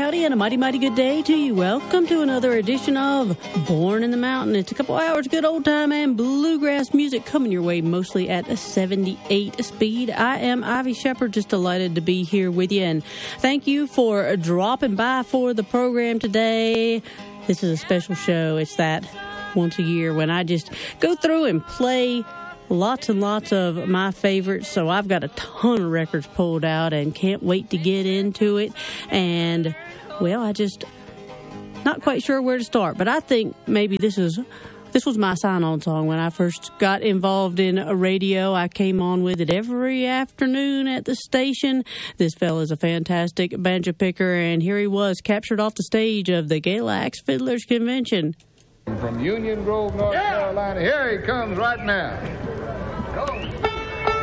howdy, and a mighty, mighty good day to you. Welcome to another edition of Born in the Mountain. It's a couple hours, good old time and bluegrass music coming your way mostly at a 78 speed. I am Ivy Shepherd, just delighted to be here with you, and thank you for dropping by for the program today. This is a special show. It's that once a year when I just go through and play lots and lots of my favorites. So I've got a ton of records pulled out and can't wait to get into it. And, well, I just not quite sure where to start. But I think maybe this was my sign-on song when I first got involved in a radio. I came on with it every afternoon at the station. This fella's a fantastic banjo picker, and here he was, captured off the stage of the Galax Fiddlers Convention. From Union Grove, North Carolina, here he comes right now. Go.